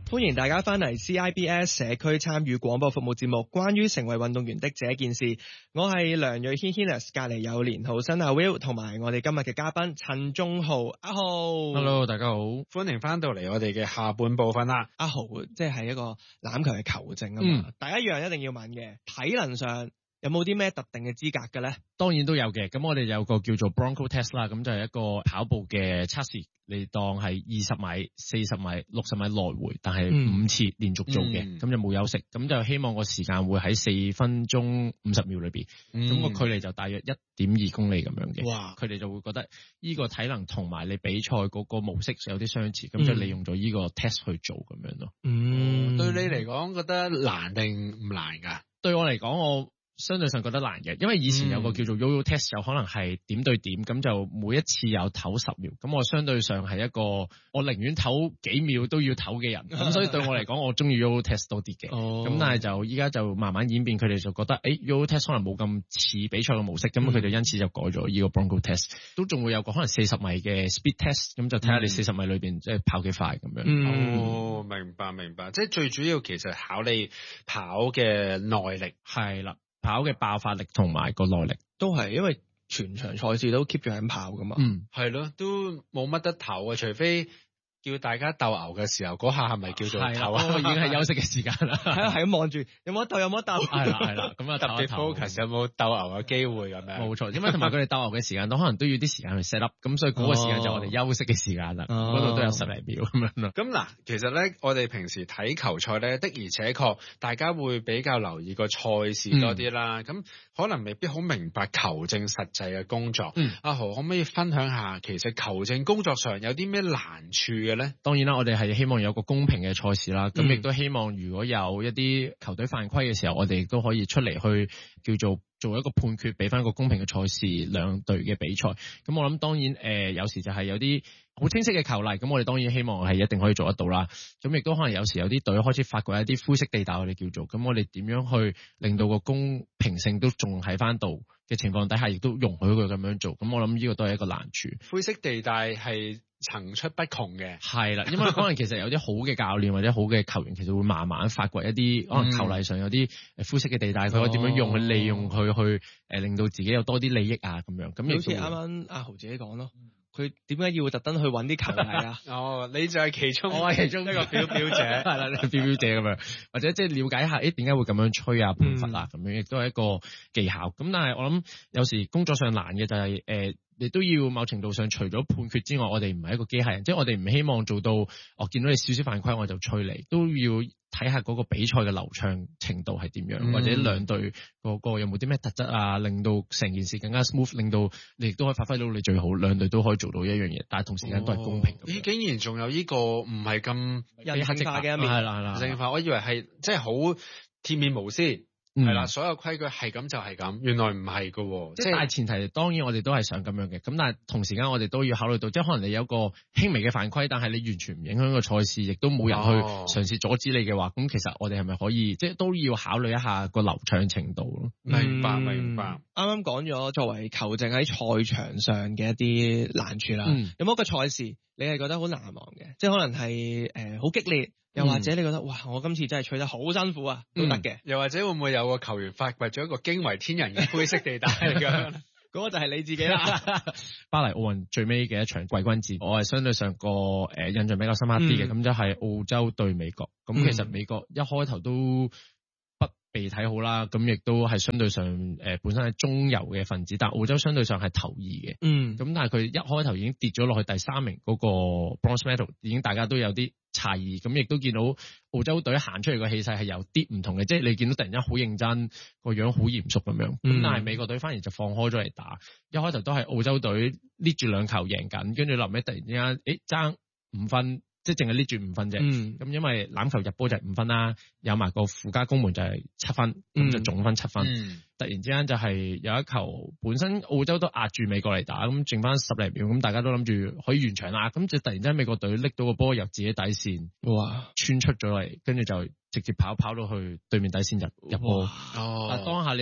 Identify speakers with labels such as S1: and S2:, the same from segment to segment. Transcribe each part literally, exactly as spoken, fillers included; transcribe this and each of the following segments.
S1: 歡迎大家翻嚟 C I B S 社區參與廣播服務節目，關於成為運動員的這件事。我係梁瑞軒 Hennis， 隔離有連浩新阿 Will 同埋我哋今日嘅嘉賓陳忠浩阿浩。
S2: Hello， 大家好，
S3: 歡迎翻到嚟我哋嘅下半部分啦。
S1: 阿豪即係一個欖球嘅球證啊嘛，嗯、第一樣一定要問嘅，體能上有冇啲咩特定嘅資格嘅咧？
S2: 當然都有嘅。咁我哋有個叫做 Bronco Test 啦，咁就係一個跑步嘅測試，你當係二十米、四十米、六十米來回，但係五次連續做嘅，咁、嗯、就冇休息。咁就希望個時間會喺四分鐘五十秒裏邊，咁、嗯、個距離就大約一點二公里咁樣嘅。哇！佢哋就會覺得呢個體能同埋你比賽嗰個模式有啲相似，咁、嗯、就利用咗呢個 test 去做咁樣咯。
S3: 嗯，對你嚟講覺得難定唔難㗎？對我嚟講，我相對上覺得難嘅，因為以前有個叫做 Yo-Yo Test，有可能係點對點，咁就每一次有唞十秒，咁我相對上係一個我寧願唞幾秒都要唞嘅人，咁所以對我嚟講，我中意 Yo-Yo Test 多啲嘅。哦，咁但係就依家就慢慢演變，佢哋就覺得誒 Yo-Yo Test 可能冇咁似比賽嘅模式，咁佢哋因此就改咗呢個 Bronco Test，都仲會有個可能四十米嘅 Speed Test，咁就睇下你四十米裏邊即係跑幾快咁樣。 嗯、哦，明白明白，即係最主要其實考你跑嘅耐力。
S2: 係啦。跑嘅爆發力同埋個耐力
S1: 都係，因為全場賽事都 keep 住喺跑噶嘛。
S3: 嗯，係咯，都冇乜得唞啊，除非叫大家鬥牛嘅時候，嗰下係咪叫做唞啊？
S2: 已經係休息嘅時間啦。
S1: 係啊，係咁望住，有冇得鬥？有冇得鬥？
S2: 係啦，係啦，咁啊
S3: 特別 focus 有冇鬥牛嘅機會咁樣？
S2: 冇錯，因為同埋佢哋鬥牛嘅時間都可能都要啲時間去 set up，咁所以嗰個時間就我哋休息嘅時間啦。嗰度、哦、都有十零秒咁樣咯。
S3: 咁嗱，其實咧，我哋平時睇球賽咧，的而且確大家會比較留意個賽事多啲啦。咁、嗯、可能未必好明白球證實際嘅工作。嗯、阿豪可唔可以分享下，其實球證工作上有啲咩難處嘅咧？
S2: 當然啦，我哋係希望有個公平嘅賽事啦，咁亦都希望如果有一啲球隊犯規嘅時候，我哋亦都可以出嚟去叫做做一個判決，俾翻一個公平嘅賽事兩隊嘅比賽。咁我諗當然誒、呃，有時就係有啲好清晰嘅球例，咁我哋當然希望係一定可以做得到啦。咁亦都可能有時有啲隊開始發掘一啲灰色地帶，我哋叫做，咁我哋點樣去令到個公平性都仲喺翻度嘅情況底下，亦都容許佢咁樣做。咁我諗呢個都係一個難處。
S3: 灰色地帶係層出不窮嘅，
S2: 係啦，因為可能其實有啲好嘅教練或者好嘅球員，其實會慢慢發掘一啲可能球例上有啲灰色嘅地帶，佢、嗯、可以點樣用去利用佢去誒令到自己有多啲利益啊咁樣。咁
S1: 好似啱啱阿豪自己講咯，佢點解要特登去揾啲球例啊？
S3: 哦，你就係其中，
S2: 我係其中一個表表者，係啦，你係表表者咁樣，或者即係了解一下，誒點解會咁樣吹啊判罰啊咁樣，亦都係一個技巧。咁但係我諗有時工作上難嘅就係、是、誒。呃你都要某程度上除咗判決之外，我哋唔係一個機械人，即係我哋唔希望做到，我見到你少少犯規我就吹你，都要睇下嗰個比賽嘅流暢程度係點樣，嗯、或者兩隊個個有冇啲咩特質啊，令到成件事更加 smooth， 令到你亦都可以發揮到你最好，兩隊都可以做到一樣嘢，但係同時間都係公平。
S3: 咦、哦？竟然仲有呢個唔係咁
S1: 人性化嘅一面，
S2: 係啦係啦，
S3: 人性化，我以為係即係好鐵面無私。係啦、嗯，所有規矩係咁就係咁，原來唔係噶，
S2: 即係大前提，當然我哋都係想咁樣嘅，咁但係同時間我哋都要考慮到，即係可能你有個輕微嘅犯規，但係你完全唔影響個賽事，亦都冇人去嘗試阻止你嘅話，咁、哦、其實我哋係咪可以，即係都要考慮一下個流暢程度咯？
S3: 明白明白。
S1: 啱啱講咗作為球證喺賽場上嘅一啲難處啦，嗯、有冇一個賽事你係覺得好難忘嘅？即係可能係誒好激烈。又或者你覺得、嗯、哇，我今次真係吹得好辛苦啊，都得嘅。
S3: 又或者會唔會有個球員發掘咗一個驚為天人嘅灰色地帶咁樣？
S1: 嗰個就係你自己啦。
S2: 巴黎奧運最尾嘅一場季軍戰，我係相對上個誒、呃、印象比較深刻啲嘅，咁、嗯、就係澳洲對美國。咁、嗯、其實美國一開頭都不被睇好啦，咁亦都係相對上誒、呃、本身係中游嘅分子，但澳洲相對上係頭二嘅。嗯。咁但係佢一開頭已經跌咗落去第三名嗰個 bronze medal， 已經大家都有啲差異，咁亦都見到澳洲隊行出嚟個氣勢係有啲唔同嘅，即係你見到突然間好認真，個樣好嚴肅咁樣。咁、嗯、但係美國隊反而就放開咗嚟打，一開頭都係澳洲隊捏住兩球贏緊，跟住臨尾突然之間，誒爭五分。即係淨係拎住五分啫，咁、嗯、因為欖球入波就係五分啦，有埋個附加攻門就係七分，咁、嗯、就總分七分。嗯、突然之間就係有一球，本身澳洲都壓住美國嚟打，咁剩翻十零秒，咁大家都諗住可以完場啦，咁就突然之間美國隊拎到個波入自己底線，哇，穿出咗嚟，跟住就直接跑跑到去對面底線入入波。哦，但當下你一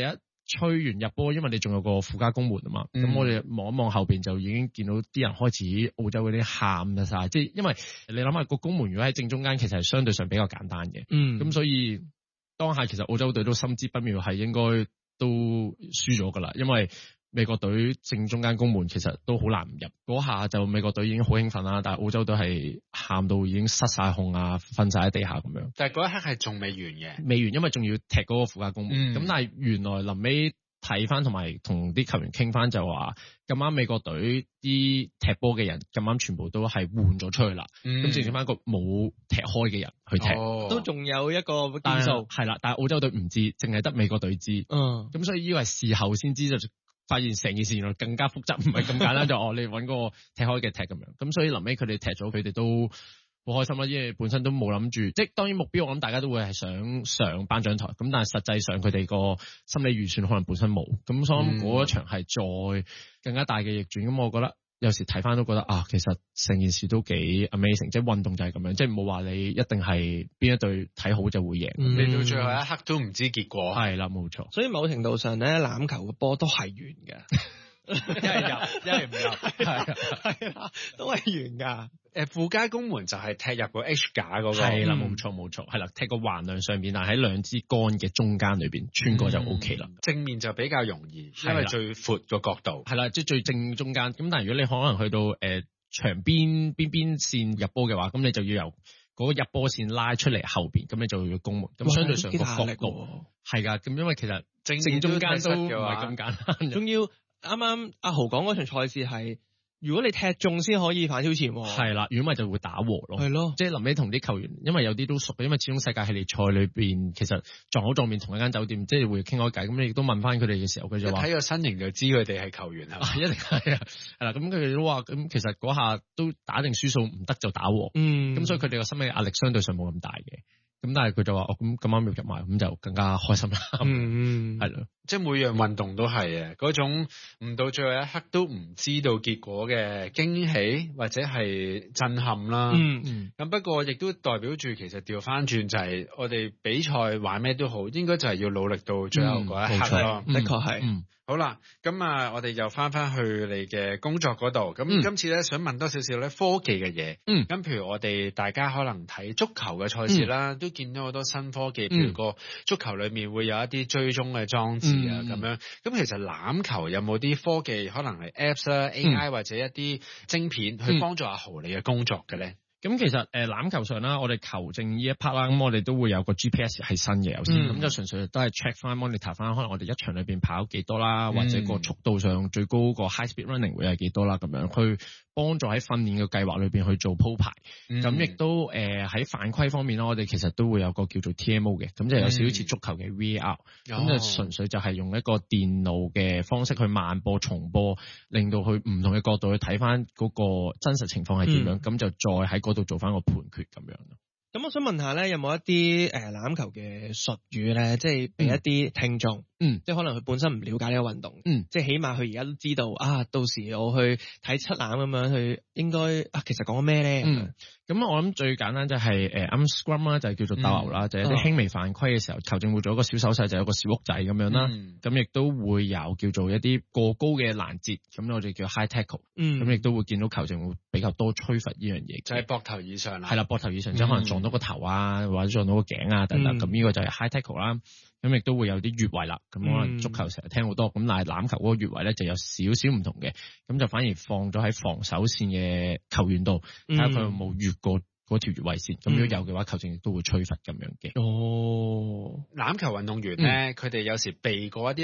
S2: 吹完入波，因為你仲有個附加攻門啊嘛，咁、嗯、我哋望一望後邊就已經見到啲人開始澳洲嗰啲喊得晒，即係因為你諗下個攻門如果喺正中間，其實係相對上比較簡單嘅，嗯，咁所以當下其實澳洲隊都心知不妙，係應該都輸咗噶啦，因為美國隊正中間攻門其實都好難唔入，嗰下就美國隊已經好興奮啦，但係澳洲隊係喊到已經失晒控啊，瞓晒喺地下咁樣。但係嗰一刻係仲未完嘅，未完，因為仲要踢嗰個附加攻門。咁、嗯、但係原來臨尾睇翻同埋同啲球員傾翻就話，咁啱美國隊啲踢波嘅人咁啱全部都係換咗出去啦，咁剩剩翻個冇踢開嘅人去踢，哦、都仲有一個變數係啦。但係澳洲隊唔知，淨係得美國隊知。嗯，咁所以呢個係事後先知就。發現成件事原來更加複雜，唔係咁簡單就哦，你揾個踢開嘅踢咁樣，咁所以臨尾佢哋踢咗，佢哋都好開心啦，因為本身都冇諗住，即係當然目標我諗大家都會係想上頒獎台，咁但係實際上佢哋個心理預算可能本身冇，咁所以嗰一場係再更加大嘅逆轉，咁我覺得。有時睇翻都覺得啊，其實成件事都幾 amazing，即係運動就係咁樣，即係冇話你一定係邊一隊睇好就會贏，嗯、你到最後一刻都唔知結果。係啦，冇錯。所以某程度上咧，欖球嘅波都係圓嘅，一係入，一係唔入，係係啦，都係圓噶。誒，附加攻門就係踢入個 H 架嗰、那個，係啦，冇錯冇錯，係啦，踢個橫梁上邊，但係喺兩支杆嘅中間裏邊穿過就 O K 啦。正面就比較容易，因為最闊個角度，係啦，即係最正中間。咁但係如果你可能去到誒、呃、場邊邊邊線入波嘅話，咁你就要由嗰個入波線拉出嚟後邊，咁你就要攻門。咁相對上個角度係噶，咁因為其實正中間都唔係咁簡單。仲要啱啱阿豪講嗰場賽事係。如果你踢中先可以反超前，係啦，如果咪就會打和咯，係咯，即係臨尾同啲球員，因為有啲都熟嘅，因為始終世界系列賽裏邊其實撞口撞面同一間酒店，即係會傾開偈，咁你亦都問翻佢哋嘅時候，佢就話睇個身形就知佢哋係球員係嘛，一定係啊，係啦，咁佢哋都話咁其實嗰下都打定輸數唔得就打和，嗯，咁所以佢哋個心理壓力相對上冇咁大嘅。咁但係佢就話哦，咁咁啱要入埋，咁就更加開心啦。嗯嗯，係咯，即係每樣運動都係嘅，嗰種唔到最後一刻都唔知道結果嘅驚喜或者係震撼啦。嗯嗯，咁不過亦都代表住其實調翻轉就係我哋比賽玩咩都好，應該就係要努力到最後嗰一刻咯。嗯、的確係。嗯。好啦，咁啊，我哋又翻翻去你嘅工作嗰度。咁、嗯、今次咧想問多少少咧科技嘅嘢。嗯。咁譬如我哋大家可能睇足球嘅賽事啦，嗯、都見到好多新科技，譬如個足球裏面會有一啲追蹤嘅裝置啊，咁、嗯、樣。咁其實欖球有冇啲科技，可能係 Apps 啦、A I、嗯、或者一啲晶片去幫助阿豪你嘅工作嘅咧？咁其實誒欖球上啦，我哋球證呢一 part 啦，咁我哋都會有個 G P S 係新嘅，有先，咁、嗯、就純粹都係 check 翻 monitor 翻，可能我哋一場裏邊跑幾多啦，嗯、或者個速度上最高個 high speed running 會係幾多啦，咁樣去幫助喺訓練嘅計劃裏邊去做鋪排。咁亦、嗯、都誒喺犯規方面啦，我哋其實都會有個叫做 T M O 嘅，咁就有少少似足球嘅 V A R，咁就純粹就係用一個電腦嘅方式去慢播重播，令到佢唔同嘅角度去睇翻嗰個真實情況係點樣，咁、嗯、就再喺嗰度做翻個判決咁樣咯。咁我想問下咧，有冇一啲誒欖球嘅術語咧，即係俾一啲聽眾，嗯，即係可能佢本身唔了解呢個運動，嗯，即係起碼佢而家都知道啊，到時我去睇七欖咁樣去，應該啊，其實講咩咧？嗯，咁我諗最簡單就係誒啱 scrum 啦，就係叫做鬥牛啦，嗯、就係一啲輕微犯規嘅時候，球證會做一個小手勢，就有個小屋仔咁樣啦。咁亦、嗯、都會有叫做一啲過高嘅攔截，咁我哋叫 high tackle。嗯，咁亦都會見到球證會比較多吹罰呢樣嘢，就係膊頭以上啦。係啦，膊頭以上，即係、嗯、可能撞到個頭啊，或者撞到個頸啊等等。咁呢、嗯、個就係 high tackle 啦。咁亦都會有啲越位啦，咁可能足球成日聽好多，咁但係欖球嗰個越位咧就有少少唔同嘅，咁就反而放咗喺防守線嘅球員度，睇下佢有冇越過嗰條越位線，咁、嗯、如果有嘅話，球證亦都會吹罰咁樣嘅。哦，欖球運動員咧，佢哋、嗯、有時避過一啲